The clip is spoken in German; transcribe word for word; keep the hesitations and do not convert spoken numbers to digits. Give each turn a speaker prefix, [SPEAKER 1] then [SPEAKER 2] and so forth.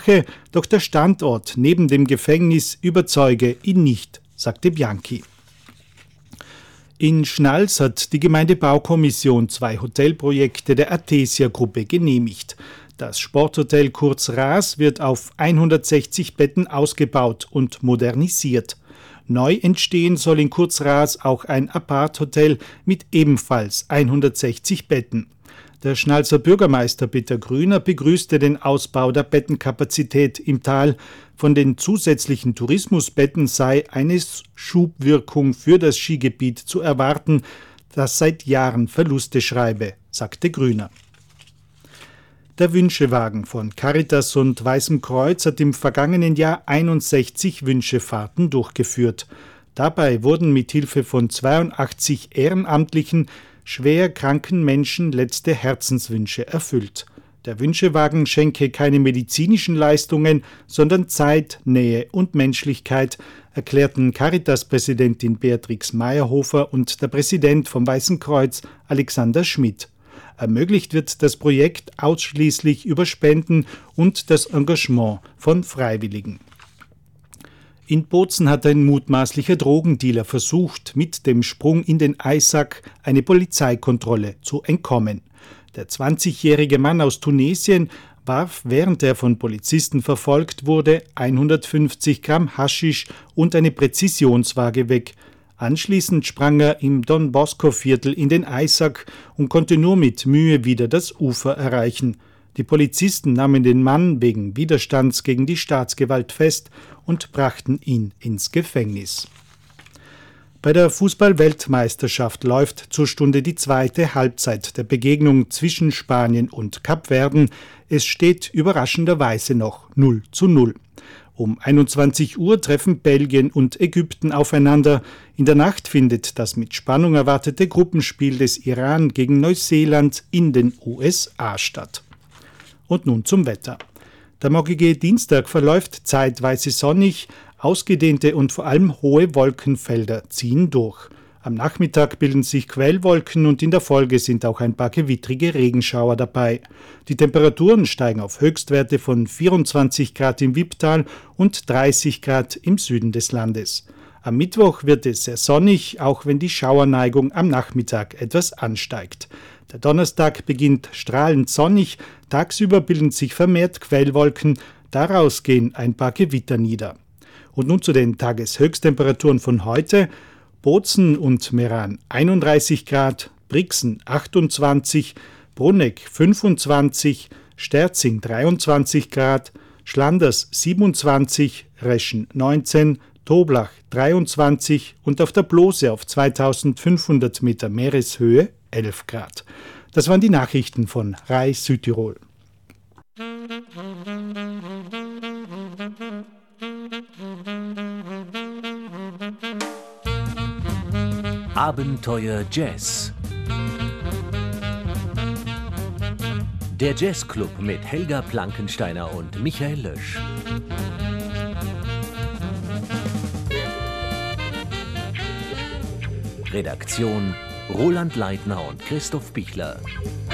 [SPEAKER 1] Sache, doch der Standort neben dem Gefängnis überzeuge ihn nicht, sagte Bianchi. In Schnals hat die Gemeindebaukommission zwei Hotelprojekte der Athesia-Gruppe genehmigt. Das Sporthotel Kurzraas wird auf hundertsechzig Betten ausgebaut und modernisiert. Neu entstehen soll in Kurzraas auch ein Apart-Hotel mit ebenfalls hundertsechzig Betten. Der Schnalzer Bürgermeister Peter Grüner begrüßte den Ausbau der Bettenkapazität im Tal. Von den zusätzlichen Tourismusbetten sei eine Schubwirkung für das Skigebiet zu erwarten, das seit Jahren Verluste schreibe, sagte Grüner. Der Wünschewagen von Caritas und Weißem Kreuz hat im vergangenen Jahr einundsechzig Wünschefahrten durchgeführt. Dabei wurden mit Hilfe von zweiundachtzig Ehrenamtlichen schwer kranken Menschen letzte Herzenswünsche erfüllt. Der Wünschewagen schenke keine medizinischen Leistungen, sondern Zeit, Nähe und Menschlichkeit, erklärten Caritas-Präsidentin Beatrix Meyerhofer und der Präsident vom Weißen Kreuz Alexander Schmidt. Ermöglicht wird das Projekt ausschließlich über Spenden und das Engagement von Freiwilligen. In Bozen hat ein mutmaßlicher Drogendealer versucht, mit dem Sprung in den Eisack eine Polizeikontrolle zu entkommen. Der zwanzigjährige Mann aus Tunesien warf, während er von Polizisten verfolgt wurde, hundertfünfzig Gramm Haschisch und eine Präzisionswaage weg. Anschließend sprang er im Don Bosco-Viertel in den Eisack und konnte nur mit Mühe wieder das Ufer erreichen. Die Polizisten nahmen den Mann wegen Widerstands gegen die Staatsgewalt fest und brachten ihn ins Gefängnis. Bei der Fußball-Weltmeisterschaft läuft zur Stunde die zweite Halbzeit der Begegnung zwischen Spanien und Kapverden. Es steht überraschenderweise noch null zu null. Um einundzwanzig Uhr treffen Belgien und Ägypten aufeinander. In der Nacht findet das mit Spannung erwartete Gruppenspiel des Iran gegen Neuseeland in den U S A statt. Und nun zum Wetter. Der morgige Dienstag verläuft zeitweise sonnig, ausgedehnte und vor allem hohe Wolkenfelder ziehen durch. Am Nachmittag bilden sich Quellwolken und in der Folge sind auch ein paar gewittrige Regenschauer dabei. Die Temperaturen steigen auf Höchstwerte von vierundzwanzig Grad im Wipptal und dreißig Grad im Süden des Landes. Am Mittwoch wird es sehr sonnig, auch wenn die Schauerneigung am Nachmittag etwas ansteigt. Der Donnerstag beginnt strahlend sonnig, tagsüber bilden sich vermehrt Quellwolken, daraus gehen ein paar Gewitter nieder. Und nun zu den Tageshöchsttemperaturen von heute. Bozen und Meran einunddreißig Grad, Brixen achtundzwanzig, Brunegg fünfundzwanzig, Sterzing dreiundzwanzig Grad, Schlanders siebenundzwanzig, Reschen neunzehn, Toblach dreiundzwanzig und auf der Blose auf zweitausendfünfhundert Meter Meereshöhe elf Grad. Das waren die Nachrichten von R A I Südtirol.
[SPEAKER 2] Abenteuer Jazz. Der Jazzclub mit Helga Plankensteiner und Michael Lösch. Redaktion Roland Leitner und Christoph Bichler.